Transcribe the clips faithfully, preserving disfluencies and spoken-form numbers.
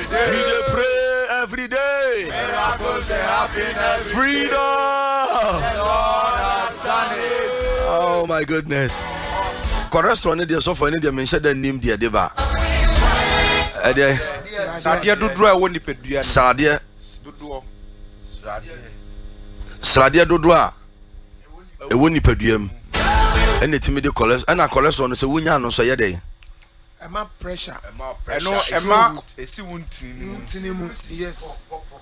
day. We dey pray every day. Miracles they happen every Freedom. day. The Lord has done it. Oh my goodness. Cholesterol ne dey so for ne dey mention the name dey dey ba. Eh dey. Sadia dodo a woni pedua. Sadia Dodo. Sadia dodo a e woni pedua mu. Ene timi dey cholesterol, na cholesterol no se wonya no so ye dey. Ema pressure. Eno ema esi wuntini. Yes.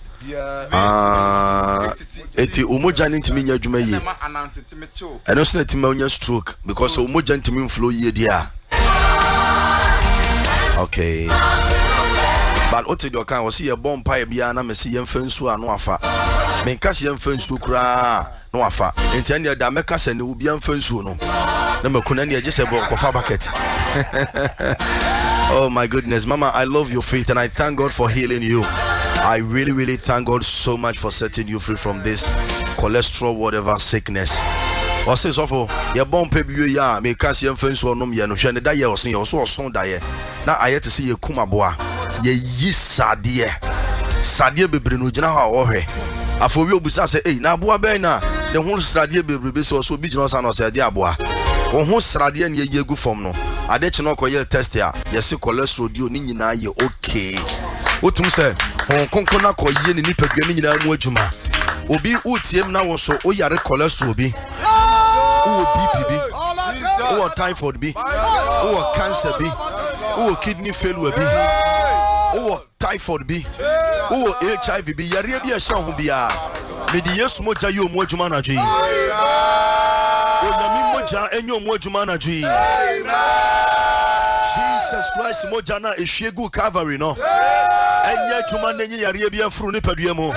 Ah, eti umoja ntimi nya adwuma yi. Ema ananse timecho. Eno se ntimi onya stroke because umoja ntimi flow yi dia. Okay. But what did you can was see a bomb pie bia na me see yem fensu anu afa. Me nka se yem fensu kra no afa. Enti anya da meka se ne obi yem fensu no. Na makuna ne age se bo kofa bucket. Oh my goodness, Mama, I love your faith and I thank God for healing you. I really, really thank God so much for setting you free from this cholesterol, whatever sickness. What says awful? Your bomb baby, ya me cast your friends or no, ya no, she die or sing or so son die. Now I had to see you kuma boa. Ye yi sadie. Sadie bebrinu jina ha ohe. Afo wi obusa say, "Hey, na boa be na." The whole sadie bebrebe so so bi jina sa no say dia boa. Wo ho sadie na ye yegu fom no. Ade chi no koye test ya. Yes cholesterol dio ni nyina ye okay. Otum say, "Hon konkon na koye ni nipadua ni nyina mu adwuma." Obi utiem na wo so o yare cholesterol bi. O B P B. O typhoid bi. O cancer bi. O kidney failure bi. O typhoid bi. O H I V bi. Yare bi a sha ho bia. Me di Yesu moja yo mu adwuma na dwi. O nyami moja enyo mu adwuma na dwi. Jesus Christ moja na ehwiegu Calvary no. Enye adwuma na nyi yare bi afuru ni padua mu.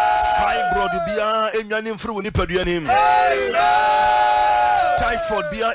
Fibroid bia enwane mfuru ni padua nim. Typhoid bia